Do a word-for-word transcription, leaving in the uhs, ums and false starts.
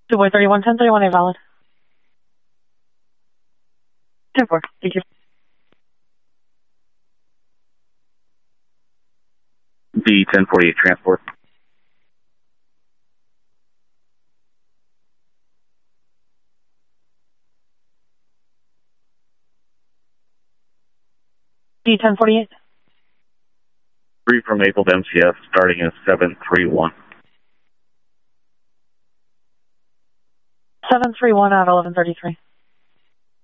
Two boy thirty-one, ten thirty-one, A valid. ten four, thank you. B ten forty-eight transport. B ten forty-eight. Three from Maple to M C F, starting at seven three one. seven three one at eleven thirty-three.